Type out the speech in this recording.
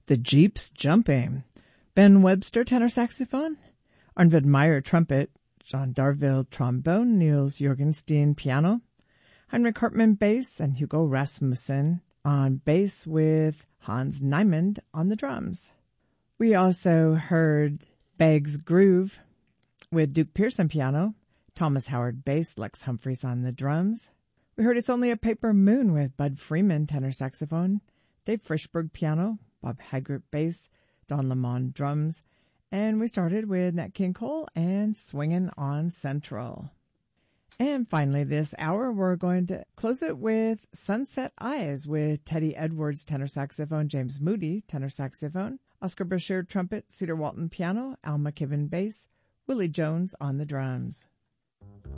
The Jeeps Jumping, Ben Webster tenor saxophone, Arnvid Meyer trumpet, John Darville trombone, Niels Jorgenstein piano, Heinrich Hartmann bass, and Hugo Rasmussen on bass with Hans Niemann on the drums. We also heard Beg's Groove with Duke Pearson piano, Thomas Howard bass, Lex Humphreys on the drums. We heard It's Only a Paper Moon with Bud Freeman tenor saxophone, Dave Frischberg piano, Bob Haggart bass, Don Lemon drums, and we started with Nat King Cole and Swingin' on Central. And finally this hour, we're going to close it with Sunset Eyes with Teddy Edwards tenor saxophone, James Moody tenor saxophone, Oscar Brashear trumpet, Cedar Walton piano, Al McKibben bass, Willie Jones on the drums.